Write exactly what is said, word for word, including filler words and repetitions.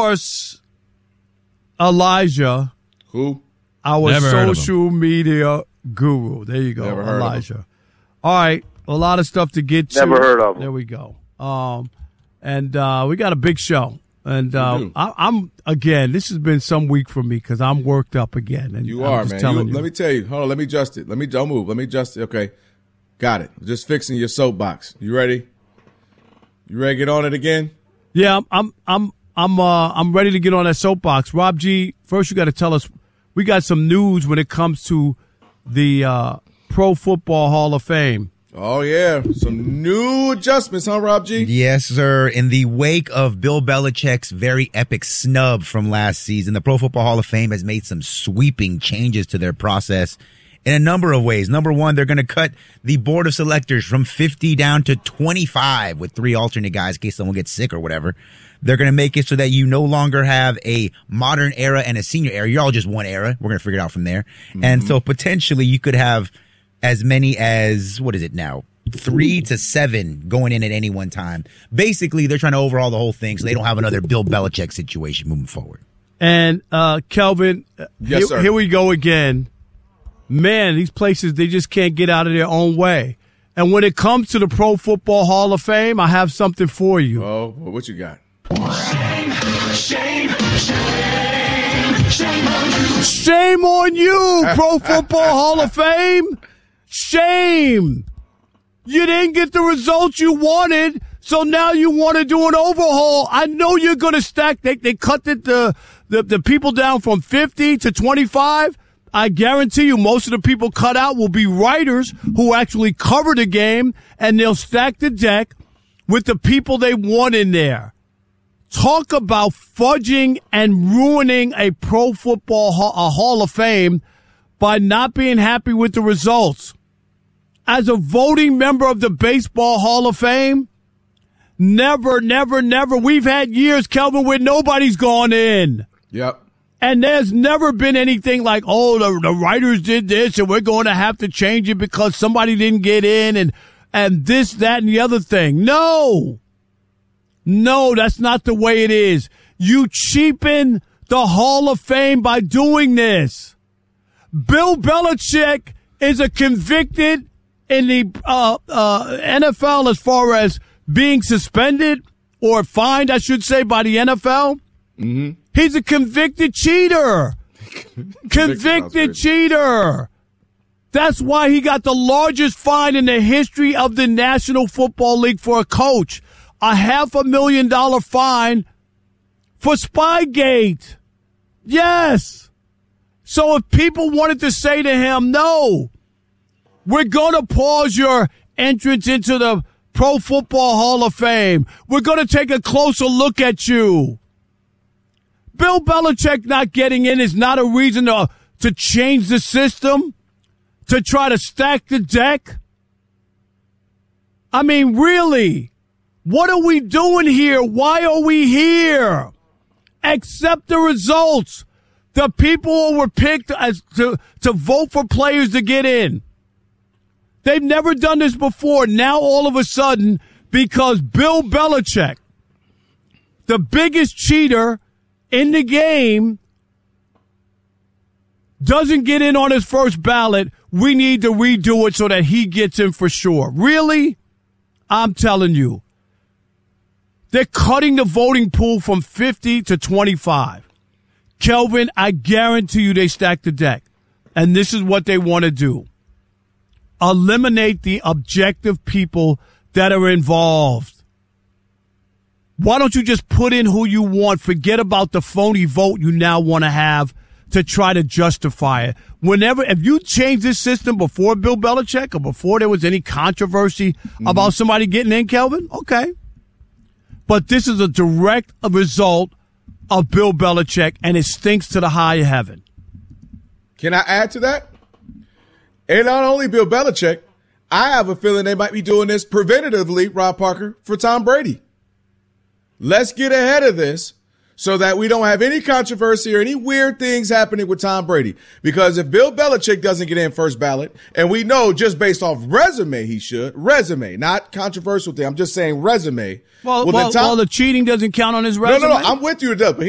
course, Elijah. Who? Our Never heard of social media guru. There you go, Never heard of Elijah. All right, a lot of stuff to get to. Never heard of him. There we go. Um, and uh, we got a big show. And uh, I, I'm, again, this has been some week for me because I'm worked up again. And You I'm are, just man. telling You, you. let me tell you. Hold on. Let me adjust it. Let me don't move. Let me adjust it. Okay. Got it. Just fixing your soapbox. You ready? You ready to get on it again? Yeah, I'm, I'm, I'm, I'm, uh, I'm ready to get on that soapbox. Rob G, first you got to tell us, we got some news when it comes to the uh, Pro Football Hall of Fame. Oh, yeah. Some new adjustments, huh, Rob G? Yes, sir. In the wake of Bill Belichick's very epic snub from last season, the Pro Football Hall of Fame has made some sweeping changes to their process in a number of ways. Number one, they're going to cut the board of selectors from fifty down to twenty-five with three alternate guys in case someone gets sick or whatever. They're going to make it so that you no longer have a modern era and a senior era. You're all just one era. We're going to figure it out from there. Mm-hmm. And so potentially you could have as many as, what is it now? Three to seven going in at any one time. Basically, they're trying to overhaul the whole thing so they don't have another Bill Belichick situation moving forward. And, uh, Kelvin, Yes, here, sir. here we go again. Man, these places, they just can't get out of their own way. And when it comes to the Pro Football Hall of Fame, I have something for you. Oh, well, what you got? Shame, shame, shame, shame on you. Shame on you, Pro Football Hall of Fame. Shame. You didn't get the results you wanted, so now you want to do an overhaul. I know you're going to stack. They, they cut the, the, the, the people down from fifty to twenty-five. I guarantee you most of the people cut out will be writers who actually cover the game, and they'll stack the deck with the people they want in there. Talk about fudging and ruining a Pro Football Hall, a Hall of Fame by not being happy with the results. As a voting member of the Baseball Hall of Fame, never, never, never. We've had years, Kelvin, where nobody's gone in. Yep. And there's never been anything like, oh, the, the writers did this and we're going to have to change it because somebody didn't get in and, and this, that, and the other thing. No. No, that's not the way it is. You cheapen the Hall of Fame by doing this. Bill Belichick is a convicted in the uh, uh, N F L as far as being suspended or fined, I should say, by the N F L. Mm-hmm. He's a convicted cheater. Convicted cheater. That's why he got the largest fine in the history of the National Football League for a coach. A half a million dollar fine for Spygate. Yes. So if people wanted to say to him, no, we're going to pause your entrance into the Pro Football Hall of Fame. We're going to take a closer look at you. Bill Belichick not getting in is not a reason to, to change the system, to try to stack the deck. I mean, really, what are we doing here? Why are we here? Accept the results. The people who were picked as to, to vote for players to get in. They've never done this before. Now, all of a sudden, because Bill Belichick, the biggest cheater in the game, doesn't get in on his first ballot, we need to redo it so that he gets in for sure. Really? I'm telling you. They're cutting the voting pool from fifty to twenty-five. Kelvin, I guarantee you they stack the deck. And this is what they want to do. Eliminate the objective people that are involved. Why don't you just put in who you want? Forget about the phony vote you now want to have to try to justify it. Whenever, if you change this system before Bill Belichick or before there was any controversy mm-hmm. about somebody getting in, Kelvin, okay. But this is a direct result of Bill Belichick, and it stinks to the high heaven. Can I add to that? And not only Bill Belichick, I have a feeling they might be doing this preventatively, Rob Parker, for Tom Brady. Let's get ahead of this so that we don't have any controversy or any weird things happening with Tom Brady. Because if Bill Belichick doesn't get in first ballot, and we know just based off resume he should, resume, not controversial thing, I'm just saying resume. Well, well, well, the, Tom- well the cheating doesn't count on his resume? No, no, no, I'm with you, Doug, but